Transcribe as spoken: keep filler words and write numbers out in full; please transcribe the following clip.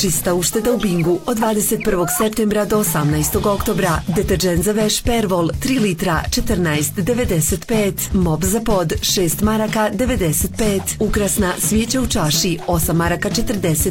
Čista ušteda u Bingu od dvadeset prvog septembra do osamnaestog oktobra. Deterđent za veš Pervol tri litra četrnaest devedeset pet. Mop za pod šest maraka devedeset pet. Ukrasna svijeća u čaši osam maraka četrdeset